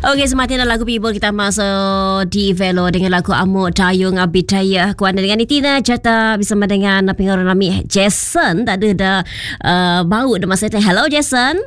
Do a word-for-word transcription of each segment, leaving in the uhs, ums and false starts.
Okey, semakin lagu people kita masuk di Velo dengan lagu Amuk Dayung Abidaya. Kuana dengan Nitina Jata bersama dengan pengarah Nami Jason. Tak ada dah uh, bau dah masa itu. Hello Jason.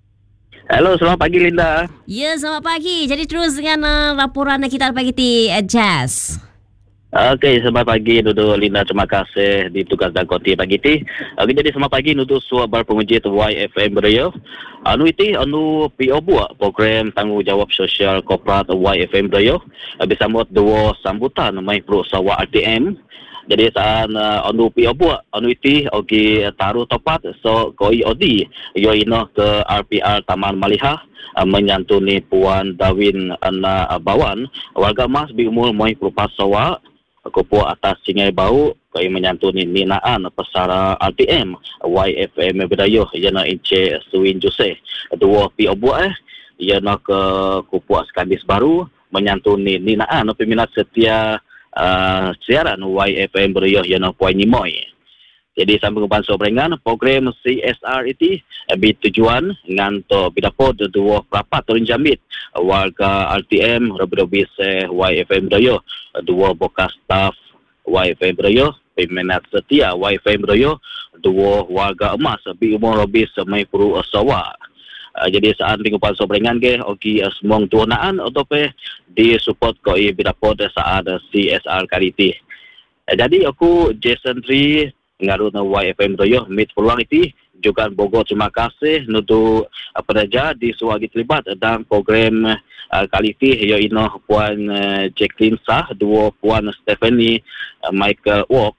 Hello, selamat pagi Linda. Ya, selamat pagi. Jadi terus dengan uh, laporan kita pagi ti uh, Jazz. Okey, selamat pagi Nudu Linda, terima kasih di tugas dan konti pagi ti. Okey, jadi selamat pagi Nudu suabar penguji Y F M Radio. Anu iti anu P O buat program tanggungjawab sosial korporat Y F M Radio. Bisa sambut dua sambutan mai pro sawa R T M. Jadi saat uh, anu P O buat anu iti ogi taruh topat so koi odi yo ino ke R P R Taman Malihah uh, menyantuni Puan Dawin Ana Bawan warga mas berumur mai perupas sawa Kupu atas Sungai Bau koi menyantuni ninaan pesara R T M Y F M Bedayo yana Ince Suin Jose dua P O buat eh yana ke Kupu Skandis Baru menyantuni ninaan peminat setia uh, siaran Y F M Bedayo yana Puan Nimoy. Jadi sambil kebanso berengan program C S R itu lebih tujuan nganto bidapod dua perapat turun jambit warga R T M lebih-lebih se Y F M Bedayo dua bekas staf Y F M Bedayo peminat setia Y F M Bedayo dua warga emas lebih umur lebih semai puru sawa. Uh, jadi saat minggu paso berengan ke oki uh, semong tuanaan atau pe di support ko i bidapod saat uh, C S R kali ini. Uh, jadi aku Jason Tri ngaruh na Y F M Bedayo mit peluang itu juga Bogor terima kasih untuk uh, pekerja di suagi terlibat dalam program uh, kali ini yaitu Puan uh, Jacqueline Sah, dua Puan Stephanie uh, Michael Walk.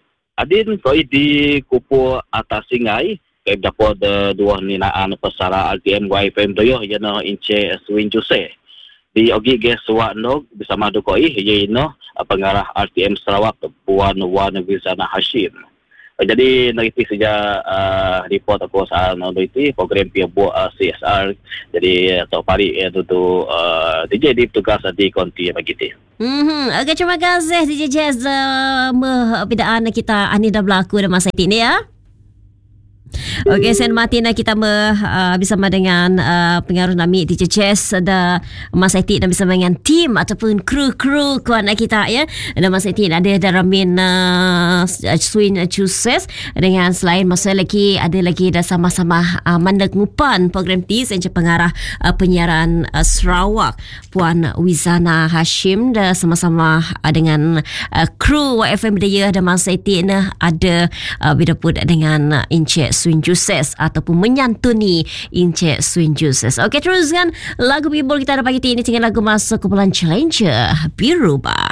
Adin koi di Kupu Atas Singai koi dapat uh, dua ninaan pesara R T M Y F M Bedayo yaitu Ince Suin Jose. Di ogi ge suak nog bersama dukoi yaitu uh, pengarah R T M Sarawak Puan Wan Wizana Hashim. Jadi nanti saja uh, report aku soal nanti program P O buat uh, C S R. Jadi Tok Pari itu tu uh, D J di tugas di konti begitu. Hmm, okay, terima kasih D J Jazz uh, perbedaan kita ani dah berlaku dalam masa ini ya. Okey, sen Martina kita me, uh, bersama dengan uh, pengaruh Nami D J Jazz ada masa itu dan bersama dengan tim ataupun kru-kru kuan kita ya. Dan masa itu ada Daramin uh, Swin Juices dengan selain masa lagi ada lagi dah sama-sama uh, mandek ngupan program T sen pengarah uh, penyiaran uh, Sarawak Puan Wizana Hashim dan sama-sama uh, dengan uh, kru Y F M Bedayo dan masa itu ada uh, bidapud dengan uh, Ince Swin Juices ataupun menyantuni Ince Swin Juices. Okey, teruskan lagu Bibol kita ada pagi ini dengan lagu masuk kumpulan Challenger Biruba.